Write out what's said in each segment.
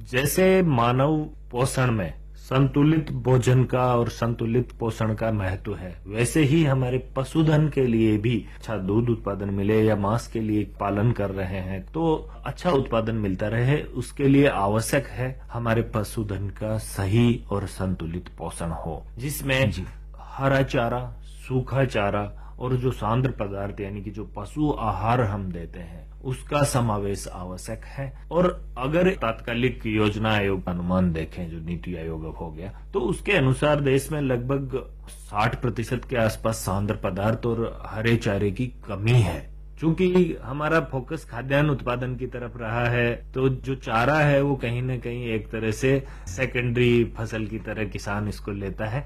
जैसे मानव पोषण में संतुलित भोजन का और संतुलित पोषण का महत्व है, वैसे ही हमारे पशुधन के लिए भी अच्छा दूध उत्पादन मिले या मांस के लिए पालन कर रहे हैं तो अच्छा उत्पादन मिलता रहे, उसके लिए आवश्यक है हमारे पशुधन का सही और संतुलित पोषण हो, जिसमें हरा चारा, सूखा चारा और जो सांद्र पदार्थ यानी कि जो पशु आहार हम देते हैं उसका समावेश आवश्यक है। और अगर तात्कालिक योजना आयोग का अनुमान देखें, जो नीति आयोग हो गया, तो उसके अनुसार देश में लगभग 60% के आसपास सांद्र पदार्थ और हरे चारे की कमी है। चूंकि हमारा फोकस खाद्यान्न उत्पादन की तरफ रहा है तो जो चारा है वो कहीं न कहीं एक तरह से सेकेंडरी फसल की तरह किसान इसको लेता है,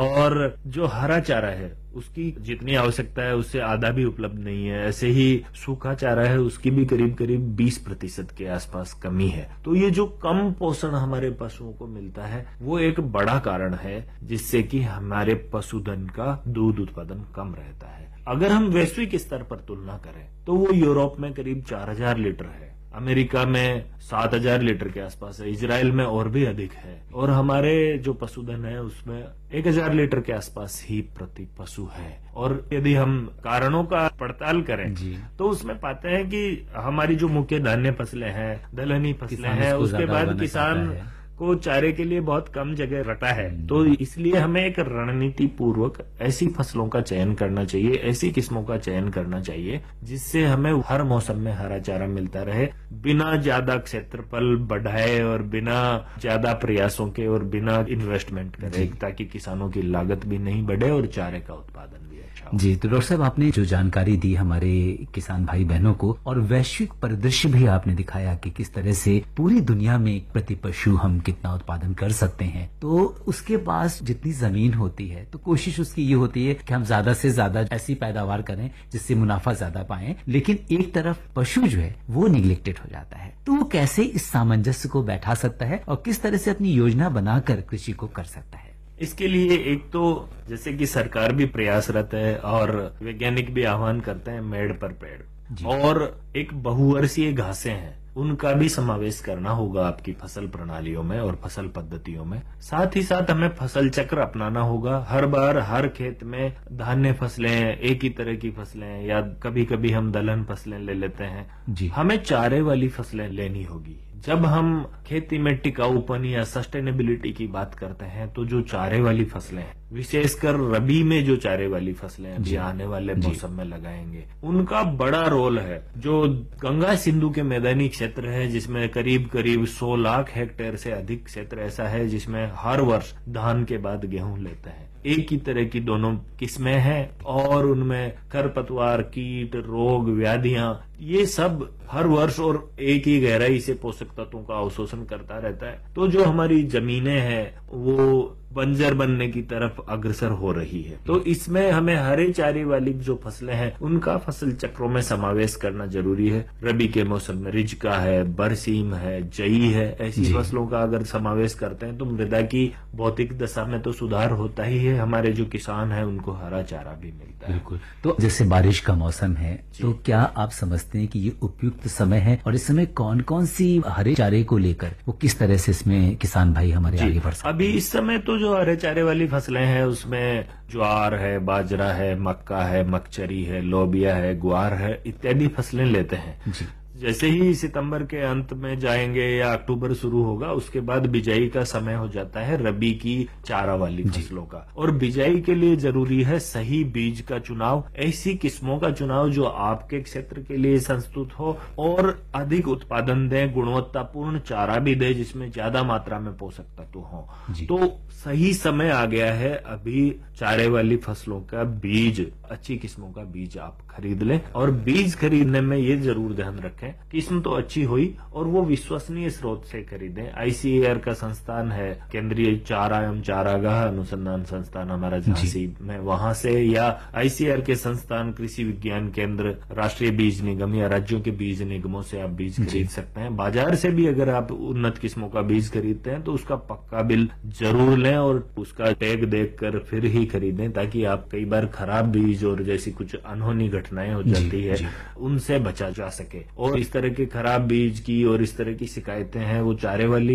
और जो हरा चारा है उसकी जितनी आवश्यकता है उससे आधा भी उपलब्ध नहीं है। ऐसे ही सूखा चारा है, उसकी भी करीब करीब 20% के आसपास कमी है। तो ये जो कम पोषण हमारे पशुओं को मिलता है वो एक बड़ा कारण है जिससे कि हमारे पशुधन का दूध उत्पादन कम रहता है। अगर हम वैश्विक स्तर पर तुलना करें तो वो यूरोप में करीब 4000 लीटर है, अमेरिका में 7000 लीटर के आसपास है, इजराइल में और भी अधिक है, और हमारे जो पशुधन है उसमें 1000 लीटर के आसपास ही प्रति पशु है। और यदि हम कारणों का पड़ताल करें तो उसमें पाते हैं कि हमारी जो मुख्य धान्य फसलें हैं, दलहनी फसलें हैं, उसके बाद किसान को चारे के लिए बहुत कम जगह रटा है, तो इसलिए हमें एक रणनीति पूर्वक ऐसी फसलों का चयन करना चाहिए, ऐसी किस्मों का चयन करना चाहिए जिससे हमें हर मौसम में हरा चारा मिलता रहे, बिना ज्यादा क्षेत्रफल बढ़ाए और बिना ज्यादा प्रयासों के और बिना इन्वेस्टमेंट करे, ताकि किसानों की लागत भी नहीं बढ़े और चारे का उत्पादन भी अच्छा हो। जी, तो डॉक्टर साहब आपने जो जानकारी दी हमारे किसान भाई बहनों को, और वैश्विक परिदृश्य भी आपने दिखाया कि किस तरह से पूरी दुनिया में प्रति पशु हम कितना उत्पादन कर सकते हैं, तो उसके पास जितनी जमीन होती है तो कोशिश उसकी ये होती है कि हम ज्यादा से ज्यादा ऐसी पैदावार करें जिससे मुनाफा ज्यादा पाएं, लेकिन एक तरफ पशु जो है वो निग्लेक्टेड हो जाता है। तो वो कैसे इस सामंजस्य को बैठा सकता है और किस तरह से अपनी योजना बनाकर कृषि को कर सकता है? इसके लिए एक तो जैसे कि सरकार भी प्रयासरत है और वैज्ञानिक भी आह्वान करते हैं मेड़ पर पेड़, और एक बहुवर्षीय घासें हैं उनका भी समावेश करना होगा आपकी फसल प्रणालियों में और फसल पद्धतियों में। साथ ही साथ हमें फसल चक्र अपनाना होगा। हर बार हर खेत में धान्य फसलें, एक ही तरह की फसलें, या कभी कभी हम दलहन फसलें ले लेते हैं, हमें चारे वाली फसलें लेनी होगी। जब हम खेती में टिकाऊपन या सस्टेनेबिलिटी की बात करते हैं तो जो चारे वाली फसलें हैं, विशेषकर रबी में जो चारे वाली फसलें अभी आने वाले मौसम में लगाएंगे, उनका बड़ा रोल है। जो गंगा सिंधु के मैदानी क्षेत्र है जिसमें करीब करीब 100 लाख हेक्टेयर से अधिक क्षेत्र ऐसा है जिसमें हर वर्ष धान के बाद गेहूं लेते हैं। एक ही तरह की दोनों किस्में हैं और उनमें खरपतवार, कीट, रोग, व्याधियां, ये सब हर वर्ष और एक ही गहराई से पोषक तत्वों का अवशोषण करता रहता है। तो जो हमारी जमीनें हैं वो बंजर बनने की तरफ अग्रसर हो रही है। तो इसमें हमें हरे चारे वाली जो फसलें हैं उनका फसल चक्रों में समावेश करना जरूरी है। रबी के मौसम में रिजका है, बरसीम है, जई है, ऐसी फसलों का अगर समावेश करते हैं तो मृदा की भौतिक दशा में तो सुधार होता ही है। हमारे जो किसान हैं उनको हरा चारा भी मिलता है। बिल्कुल। तो जैसे बारिश का मौसम है तो क्या आप समझते हैं कि ये उपयुक्त समय है, और इस समय कौन कौन सी हरे चारे को लेकर वो किस तरह से इसमें किसान भाई हमारे आगे बढ़ सकते हैं? अभी इस समय तो जो हरे चारे वाली फसलें हैं उसमें ज्वार है, बाजरा है, मक्का है, मकचरी है, लोबिया है, ग्वार है, इत्यादि फसलें लेते हैं। जैसे ही सितंबर के अंत में जाएंगे या अक्टूबर शुरू होगा उसके बाद बिजाई का समय हो जाता है रबी की चारा वाली फसलों का। और बिजाई के लिए जरूरी है सही बीज का चुनाव, ऐसी किस्मों का चुनाव जो आपके क्षेत्र के लिए संस्तुत हो और अधिक उत्पादन दे, गुणवत्तापूर्ण चारा भी दे जिसमें ज्यादा मात्रा में पोषक तत्व हो। तो सही समय आ गया है अभी चारे वाली फसलों का बीज, अच्छी किस्मों का बीज आप खरीद लें। और बीज खरीदने में ये जरूर ध्यान रखें किस्म तो अच्छी हुई और वो विश्वसनीय स्रोत से खरीदें। आईसीएआर का संस्थान है, केंद्रीय चारा एवं चारागाह अनुसंधान संस्थान हमारा झांसी में, वहां से, या आईसीएआर के संस्थान, कृषि विज्ञान केंद्र, राष्ट्रीय बीज निगम या राज्यों के बीज निगमों से आप बीज खरीद सकते हैं। बाजार से भी अगर आप उन्नत किस्मों का बीज खरीदते हैं तो उसका पक्का बिल जरूर लें और उसका टैग देखकर फिर ही खरीदें, ताकि आप कई बार खराब बीज और जैसी कुछ अनहोनी घटनाएं हो जाती है उनसे बचा जा सके। और इस तरह के खराब बीज की और इस तरह की शिकायतें हैं वो चारे वाली